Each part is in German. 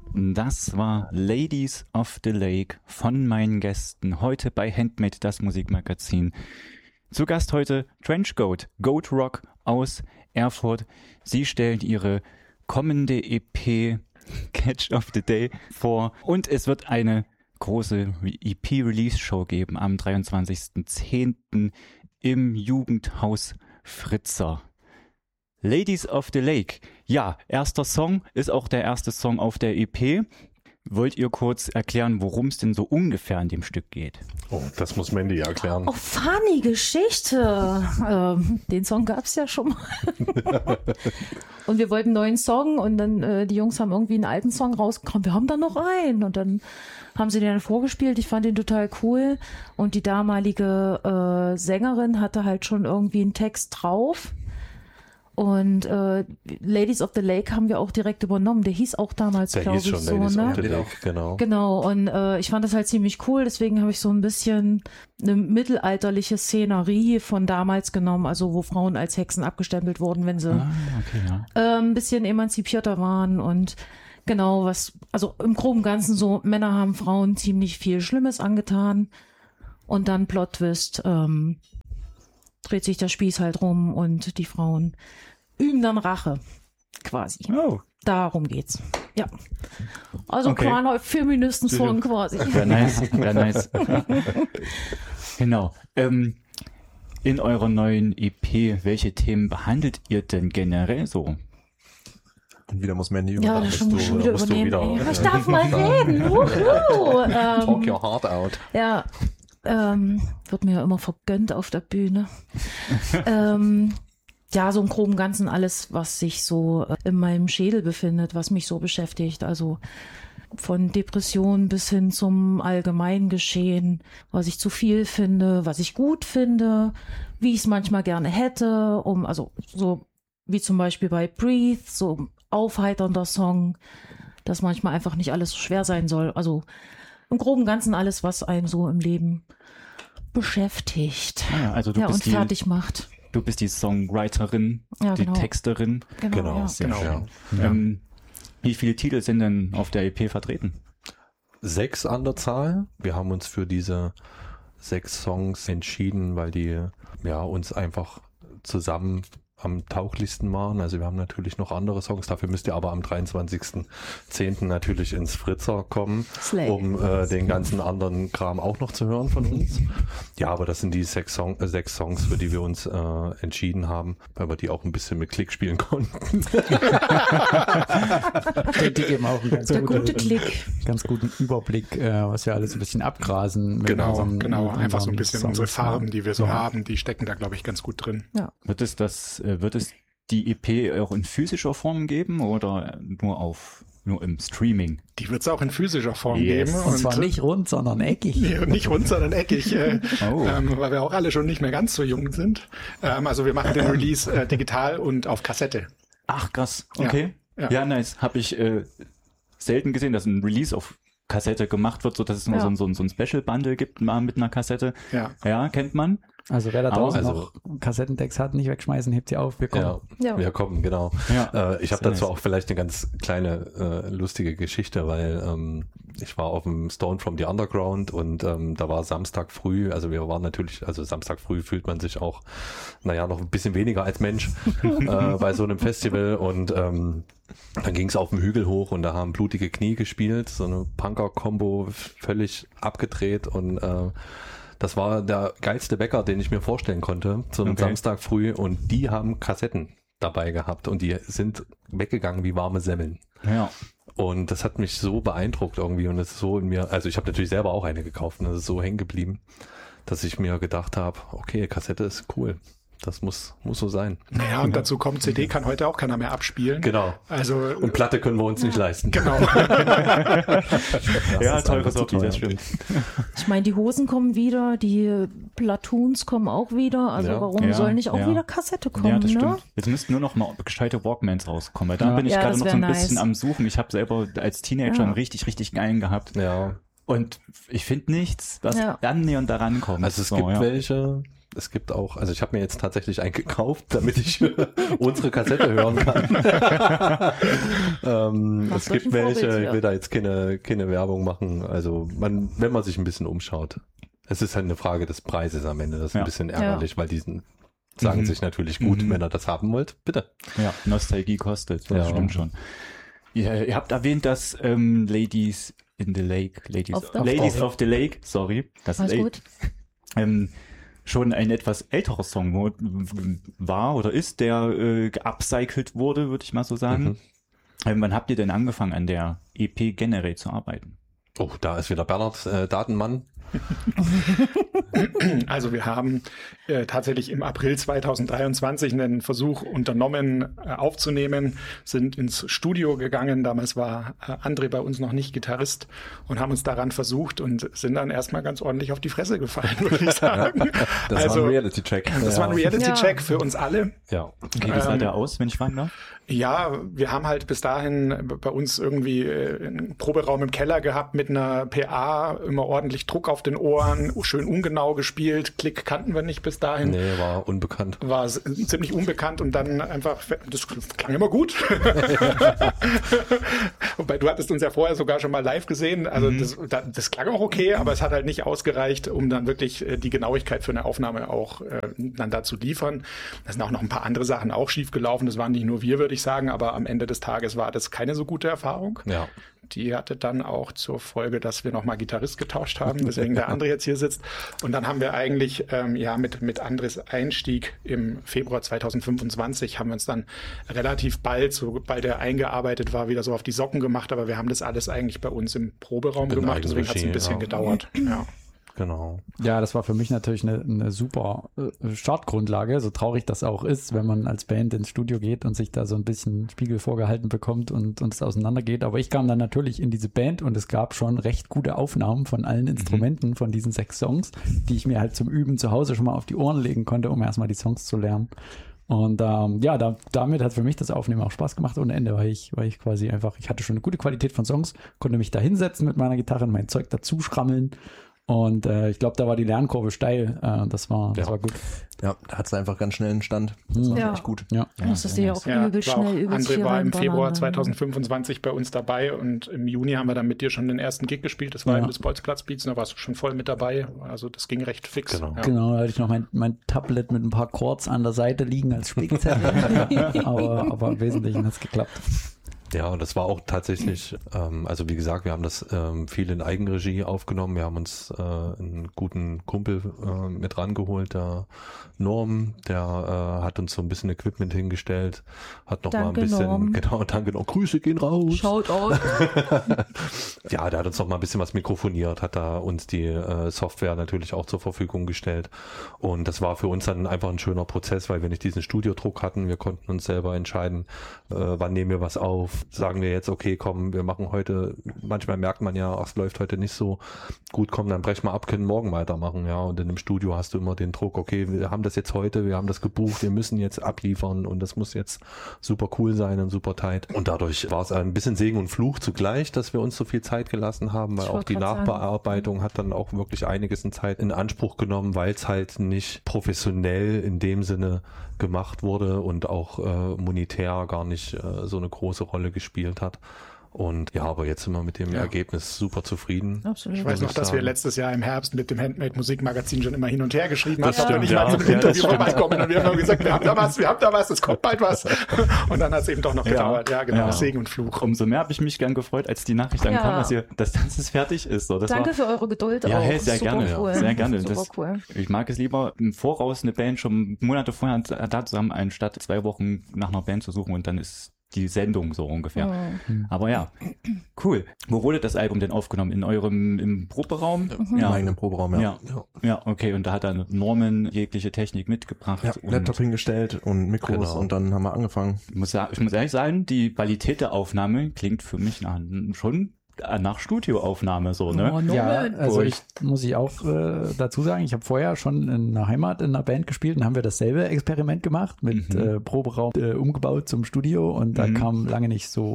Das war Ladies of the Lake von meinen Gästen heute bei Handmade, das Musikmagazin. Zu Gast heute Trenchcoat, Goat Rock aus Erfurt. Sie stellen ihre kommende EP Catch of the Day vor und es wird eine große EP-Release-Show geben am 23.10. im Jugendhaus Fritzer. Ladies of the Lake. Ja, erster Song ist auch der erste Song auf der EP. Wollt ihr kurz erklären, worum es denn so ungefähr in dem Stück geht? Oh, das muss Mandy erklären. Oh, funny Geschichte. Den Song gab es ja schon mal. Und wir wollten einen neuen Song und dann die Jungs haben irgendwie einen alten Song rausgekommen. Wir haben da noch einen. Und dann haben sie den dann vorgespielt. Ich fand den total cool. Und die damalige Sängerin hatte halt schon irgendwie einen Text drauf. Und Ladies of the Lake haben wir auch direkt übernommen. Der hieß auch damals, glaube ich, so. Ladies ne? of the Lake, genau. Genau, und ich fand das halt ziemlich cool. Deswegen habe ich so ein bisschen eine mittelalterliche Szenerie von damals genommen, also wo Frauen als Hexen abgestempelt wurden, wenn sie ein bisschen emanzipierter waren. Und genau, also im Groben und Ganzen so, Männer haben Frauen ziemlich viel Schlimmes angetan. Und dann Plot-Twist, dreht sich der Spieß halt rum und die Frauen üben dann Rache, quasi. Oh. Darum geht's. Ja. Also ein kleiner Feministen-Song quasi. Sehr nice, sehr nice. Genau. In eurer neuen EP, welche Themen behandelt ihr denn generell so? Und wieder muss Mandy Ja, das schon musst du übernehmen. wieder, Ich darf mal reden. talk your heart out. Ja, wird mir ja immer vergönnt auf der Bühne. Ja, so im Groben und Ganzen alles, was sich so in meinem Schädel befindet, was mich so beschäftigt. Also von Depressionen bis hin zum Allgemeingeschehen, was ich zu viel finde, was ich gut finde, wie ich es manchmal gerne hätte, also so wie zum Beispiel bei Breathe, so ein aufheiternder Song, dass manchmal einfach nicht alles so schwer sein soll. Also im Groben und Ganzen alles, was einen so im Leben beschäftigt. Also du bist und fertig macht. Du bist die Songwriterin, die Texterin. Genau. Sehr schön. Wie viele Titel sind denn auf der EP vertreten? 6 an der Zahl. Wir haben uns für diese 6 Songs entschieden, weil die uns einfach zusammen am tauglichsten waren. Also wir haben natürlich noch andere Songs, dafür müsst ihr aber am 23.10. natürlich ins Fritzer kommen, um den ganzen anderen Kram auch noch zu hören von uns. Ja, aber das sind die 6 Songs, für die wir uns entschieden haben, weil wir die auch ein bisschen mit Klick spielen konnten. Die geben auch einen ganz guten Überblick, was wir alles ein bisschen abgrasen. Genau, einfach so ein bisschen unsere Farben, die wir so haben, die stecken da, glaube ich, ganz gut drin. Ja. Wird es die EP auch in physischer Form geben oder nur im Streaming? Die wird es auch in physischer Form geben. Und zwar nicht rund, sondern eckig. Nicht rund, sondern eckig, weil wir auch alle schon nicht mehr ganz so jung sind. Also wir machen den Release digital und auf Kassette. Ach, krass. Okay. Ja, nice. Habe ich selten gesehen, dass ein Release auf Kassette gemacht wird, so dass es nur so ein Special-Bundle gibt, mal mit einer Kassette. Ja, kennt man. Also wer da draußen noch Kassettendecks hat, nicht wegschmeißen, hebt sie auf, wir kommen. Ja, wir kommen, genau. Ja. Ich habe dazu auch vielleicht eine ganz kleine lustige Geschichte, weil ich war auf dem Stone from the Underground und da war Samstag früh, also wir waren natürlich, also Samstag früh fühlt man sich auch, noch ein bisschen weniger als Mensch bei so einem Festival und dann ging es auf dem Hügel hoch und da haben Blutige Knie gespielt, so eine Punker-Kombo, völlig abgedreht und das war der geilste Bäcker, den ich mir vorstellen konnte, zum Samstag früh. Und die haben Kassetten dabei gehabt und die sind weggegangen wie warme Semmeln. Ja. Und das hat mich so beeindruckt irgendwie und das ist so in mir, also ich habe natürlich selber auch eine gekauft und das ist so hängen geblieben, dass ich mir gedacht habe, okay, Kassette ist cool. Das muss so sein. Naja, und dazu kommt, CD kann heute auch keiner mehr abspielen. Genau. Also, und Platte können wir uns nicht leisten. Genau. Ja, teure Sortie, das stimmt. Ich meine, die Hosen kommen wieder, die Platoons kommen auch wieder. Also warum soll nicht auch wieder Kassette kommen? Ja, das stimmt. Jetzt müssten nur noch mal gescheite Walkmans rauskommen, weil da bin ich gerade noch so ein bisschen am Suchen. Ich habe selber als Teenager einen richtig, richtig geilen gehabt. Ja. Und ich finde nichts, was annähernd daran kommt. Also es gibt welche, es gibt auch, also ich habe mir jetzt tatsächlich einen gekauft, damit ich unsere Kassette hören kann. Es gibt welche, ich will da jetzt keine Werbung machen, also wenn man sich ein bisschen umschaut. Es ist halt eine Frage des Preises am Ende, das ist ein bisschen ärgerlich, weil diesen sagen sich natürlich gut, wenn ihr das haben wollt, bitte. Ja, Nostalgie kostet, das stimmt schon. Ihr habt erwähnt, dass Ladies in the Lake, Ladies of the Lake, sorry, das alles gut. Schon ein etwas älterer Song war oder ist, der geupcycelt wurde, würde ich mal so sagen. Wann habt ihr denn angefangen, an der EP generell zu arbeiten? Oh, da ist wieder Bernhard Datenmann. Also wir haben tatsächlich im April 2023 einen Versuch unternommen aufzunehmen, sind ins Studio gegangen. Damals war André bei uns noch nicht Gitarrist und haben uns daran versucht und sind dann erstmal ganz ordentlich auf die Fresse gefallen, würde ich sagen. Das war ein Reality-Check. Das war ein Reality-Check für uns alle. Ja. Okay, wie sah der aus, wenn ich fragen darf? Ja, wir haben halt bis dahin bei uns irgendwie einen Proberaum im Keller gehabt mit einer PA, immer ordentlich Druck auf den Ohren, schön ungenau gespielt. Klick kannten wir nicht bis dahin. Nee, war unbekannt. War ziemlich unbekannt und dann einfach, das klang immer gut. Wobei du hattest uns ja vorher sogar schon mal live gesehen, also das klang auch okay, aber es hat halt nicht ausgereicht, um dann wirklich die Genauigkeit für eine Aufnahme auch dann da zu liefern. Da sind auch noch ein paar andere Sachen auch schief gelaufen, das waren nicht nur wir, würde ich sagen, aber am Ende des Tages war das keine so gute Erfahrung. Ja. Die hatte dann auch zur Folge, dass wir nochmal Gitarrist getauscht haben, weswegen der André jetzt hier sitzt. Und dann haben wir eigentlich mit Andres Einstieg im Februar 2025 haben wir uns dann relativ bald, sobald er eingearbeitet war, wieder so auf die Socken gemacht. Aber wir haben das alles eigentlich bei uns im Proberaum gemacht, deswegen hat es ein bisschen gedauert. Ja. Genau. Ja, das war für mich natürlich eine super Startgrundlage, so traurig das auch ist, wenn man als Band ins Studio geht und sich da so ein bisschen Spiegel vorgehalten bekommt und es auseinandergeht. Aber ich kam dann natürlich in diese Band und es gab schon recht gute Aufnahmen von allen Instrumenten von diesen 6 Songs, die ich mir halt zum Üben zu Hause schon mal auf die Ohren legen konnte, um erstmal die Songs zu lernen. Und damit hat für mich das Aufnehmen auch Spaß gemacht ohne Ende, weil ich quasi einfach, ich hatte schon eine gute Qualität von Songs, konnte mich da hinsetzen mit meiner Gitarre und mein Zeug dazu schrammeln. Und ich glaube, da war die Lernkurve steil. Das war gut. Ja, da hat es einfach ganz schnell einen Stand. Das war echt gut. Ja, das ist ja auch übel schnell, übel André war im Februar 2025 bei uns dabei und im Juni haben wir dann mit dir schon den ersten Gig gespielt. Das war das Bolzplatzbeats und da warst du schon voll mit dabei. Also das ging recht fix. Genau, da hatte ich noch mein Tablet mit ein paar Chords an der Seite liegen als Spickzettel. aber im Wesentlichen hat es geklappt. Ja, und das war auch tatsächlich, also wie gesagt, wir haben das viel in Eigenregie aufgenommen. Wir haben uns einen guten Kumpel mit rangeholt, der Norm, der hat uns so ein bisschen Equipment hingestellt, hat noch mal ein bisschen, Norm. Genau, danke noch, Grüße gehen raus. Schaut out. Ja, der hat uns noch mal ein bisschen was mikrofoniert, hat da uns die Software natürlich auch zur Verfügung gestellt. Und das war für uns dann einfach ein schöner Prozess, weil wir nicht diesen Studiodruck hatten. Wir konnten uns selber entscheiden, wann nehmen wir was auf. Sagen wir jetzt, okay, komm, wir machen heute, manchmal merkt man ja, ach, es läuft heute nicht so gut, komm, dann brech mal ab, können morgen weitermachen, ja, und in dem Studio hast du immer den Druck, okay, wir haben das jetzt heute, wir haben das gebucht, wir müssen jetzt abliefern und das muss jetzt super cool sein und super tight. Und dadurch war es ein bisschen Segen und Fluch zugleich, dass wir uns so viel Zeit gelassen haben, weil auch die Nachbearbeitung hat dann auch wirklich einiges in Zeit in Anspruch genommen, weil es halt nicht professionell in dem Sinne gemacht wurde und auch monetär gar nicht so eine große Rolle gespielt hat. Und ja, aber jetzt sind wir mit dem Ergebnis super zufrieden. Absolut. Ich weiß noch, dass wir letztes Jahr im Herbst mit dem Handmade Musikmagazin schon immer hin und her geschrieben haben, ob wir nicht mal zum Interview vorbeikommen. Und wir haben gesagt, wir haben da was, es kommt bald was. Und dann hat es eben doch noch gedauert. Ja, genau, Segen und Fluch. Umso mehr habe ich mich gern gefreut, als die Nachricht dann kam, dass das fertig ist. So, das Danke für eure Geduld. Ja, auch. Hey, sehr super gerne. Cool. Sehr gerne. Super cool. Ich mag es lieber, im Voraus eine Band schon Monate vorher da zusammen, anstatt 2 Wochen nach einer Band zu suchen und dann ist die Sendung so ungefähr. Aber ja, cool. Wo wurde das Album denn aufgenommen? im Proberaum? Im eigenen Proberaum, Ja, okay. Und da hat dann Norman jegliche Technik mitgebracht. Ja, Laptop hingestellt und Mikros und dann haben wir angefangen. Ich muss ehrlich sagen, die Qualität der Aufnahme klingt für mich nach Studioaufnahme so, ne? Oh, ja, also muss ich auch dazu sagen, ich habe vorher schon in der Heimat in einer Band gespielt und haben wir dasselbe Experiment gemacht mit Proberaum umgebaut zum Studio und da kam lange nicht so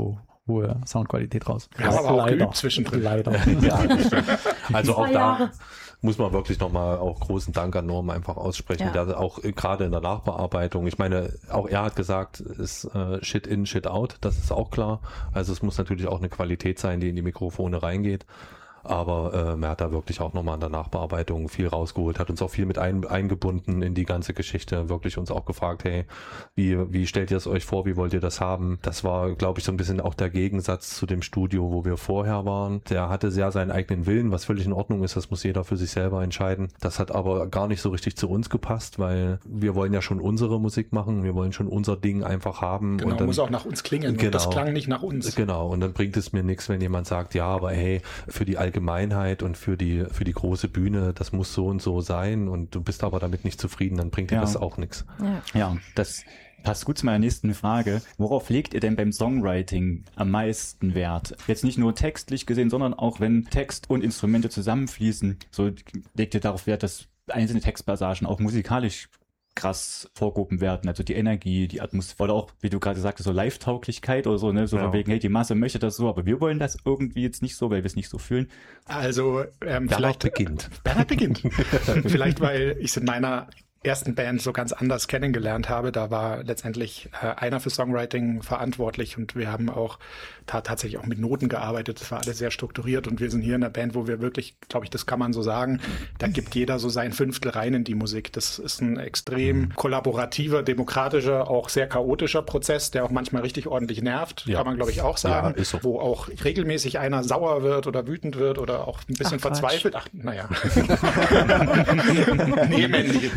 hohe Soundqualität raus. Wir haben aber auch geübt zwischendrin. Leider. Ja, das stimmt. Also auch 2 da Jahre. muss man wirklich nochmal auch großen Dank an Norm einfach aussprechen, Ja. der auch gerade in der Nachbearbeitung, ich meine, auch er hat gesagt, ist Shit in, Shit out, das ist auch klar. Also es muss natürlich auch eine Qualität sein, die in die Mikrofone reingeht. Aber er hat da wirklich auch nochmal an der Nachbearbeitung viel rausgeholt, hat uns auch viel mit eingebunden in die ganze Geschichte, wirklich uns auch gefragt, hey, wie stellt ihr es euch vor, wie wollt ihr das haben? Das war, glaube ich, so ein bisschen auch der Gegensatz zu dem Studio, wo wir vorher waren. Der hatte sehr seinen eigenen Willen, was völlig in Ordnung ist, das muss jeder für sich selber entscheiden. Das hat aber gar nicht so richtig zu uns gepasst, weil wir wollen ja schon unsere Musik machen, wir wollen schon unser Ding einfach haben. Genau, und dann, muss auch nach uns klingen. Genau. Und das klang nicht nach uns. Genau, und dann bringt es mir nichts, wenn jemand sagt, ja, aber hey, für die Allgemeinheit und für die große Bühne, das muss so und so sein und du bist aber damit nicht zufrieden, dann bringt dir das auch nichts. Ja, das passt gut zu meiner nächsten Frage. Worauf legt ihr denn beim Songwriting am meisten Wert? Jetzt nicht nur textlich gesehen, sondern auch wenn Text und Instrumente zusammenfließen, so legt ihr darauf Wert, dass einzelne Textpassagen auch musikalisch krass vorgehoben werden, also die Energie, die Atmosphäre oder auch, wie du gerade sagtest, so Live-Tauglichkeit oder so, ne, so von wegen, hey, die Masse möchte das so, aber wir wollen das irgendwie jetzt nicht so, weil wir es nicht so fühlen. Also Bernhard beginnt. Bernhard beginnt. Vielleicht, weil ich es in meiner ersten Band so ganz anders kennengelernt habe. Da war letztendlich einer für Songwriting verantwortlich und wir haben auch tatsächlich auch mit Noten gearbeitet. Das war alles sehr strukturiert und wir sind hier in der Band, wo wir wirklich, glaube ich, das kann man so sagen, da gibt jeder so sein Fünftel rein in die Musik. Das ist ein extrem kollaborativer, demokratischer, auch sehr chaotischer Prozess, der auch manchmal richtig ordentlich nervt, kann man, glaube ich, auch sagen. Ja, ist so. Wo auch regelmäßig einer sauer wird oder wütend wird oder auch ein bisschen verzweifelt. Ach, naja. Nee, männlich.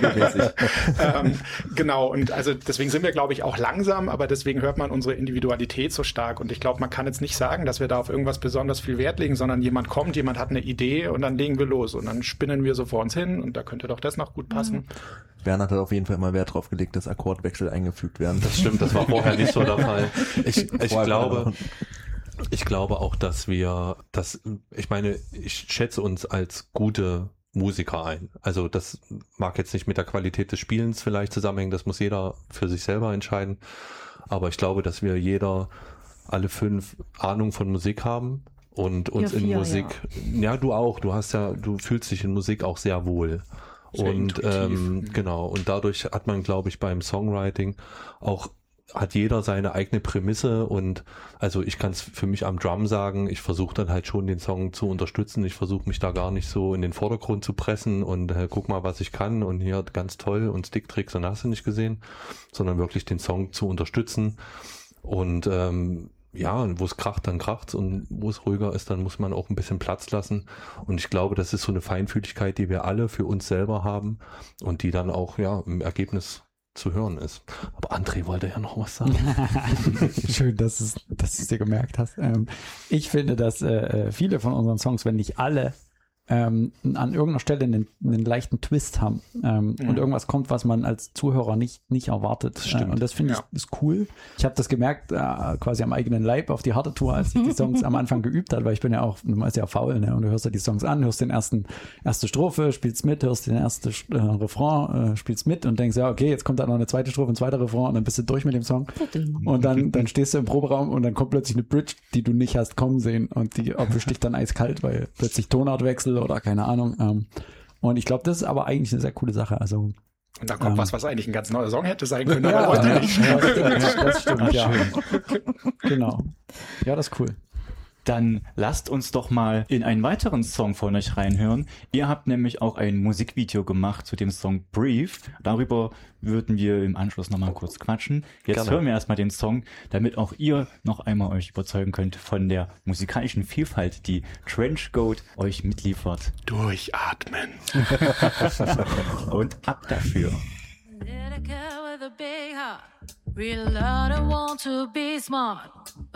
Genau, und also deswegen sind wir, glaube ich, auch langsam, aber deswegen hört man unsere Individualität so stark und ich glaube, man kann jetzt nicht sagen, dass wir da auf irgendwas besonders viel Wert legen, sondern jemand kommt, jemand hat eine Idee und dann legen wir los und dann spinnen wir so vor uns hin und da könnte doch das noch gut passen. Bernhard hat auf jeden Fall immer Wert drauf gelegt, dass Akkordwechsel eingefügt werden. Das stimmt, das war vorher nicht so der Fall. Ich glaube auch, dass ich meine, ich schätze uns als gute Musiker ein. Also das mag jetzt nicht mit der Qualität des Spielens vielleicht zusammenhängen, das muss jeder für sich selber entscheiden. Aber ich glaube, dass wir alle 5 Ahnung von Musik haben und uns in Musik, du fühlst dich in Musik auch sehr wohl. Sehr und genau, und dadurch hat man, glaube ich, beim Songwriting auch hat jeder seine eigene Prämisse und also ich kann es für mich am Drum sagen, ich versuche dann halt schon den Song zu unterstützen, ich versuche mich da gar nicht so in den Vordergrund zu pressen und guck mal, was ich kann und hier ganz toll und Sticktricks und hast du nicht gesehen, sondern wirklich den Song zu unterstützen und wo es kracht, dann kracht's und wo es ruhiger ist, dann muss man auch ein bisschen Platz lassen und ich glaube, das ist so eine Feinfühligkeit, die wir alle für uns selber haben und die dann auch im Ergebnis zu hören ist. Aber André wollte ja noch was sagen. Schön, dass du es dir gemerkt hast. Ich finde, dass viele von unseren Songs, wenn nicht alle, an irgendeiner Stelle einen leichten Twist haben und irgendwas kommt, was man als Zuhörer nicht erwartet. Und das finde ich ist cool. Ich habe das gemerkt quasi am eigenen Leib auf die harte Tour, als ich die Songs am Anfang geübt habe, weil ich bin ja auch, du bist ja faul, ne? Und du hörst ja die Songs an, hörst den erste Strophe, spielst mit, hörst den ersten Refrain, spielst mit und denkst, ja, okay, jetzt kommt da noch eine zweite Strophe, ein zweiter Refrain und dann bist du durch mit dem Song. Und dann stehst du im Proberaum und dann kommt plötzlich eine Bridge, die du nicht hast kommen sehen und die erwischt dich dann eiskalt, weil plötzlich Tonartwechsel oder keine Ahnung. Und ich glaube, das ist aber eigentlich eine sehr coole Sache. Also und dann kommt was eigentlich ein ganz neuer Song hätte sein können, ja, aber heute nicht. Das stimmt, ja. Genau. Ja, das ist cool. Dann lasst uns doch mal in einen weiteren Song von euch reinhören. Ihr habt nämlich auch ein Musikvideo gemacht zu dem Song Brief. Darüber würden wir im Anschluss nochmal kurz quatschen. Jetzt hören wir erstmal den Song, damit auch ihr noch einmal euch überzeugen könnt von der musikalischen Vielfalt, die Trenchcoat euch mitliefert. Durchatmen. Und ab dafür. Little girl with a big heart, real loud, I want to be smart,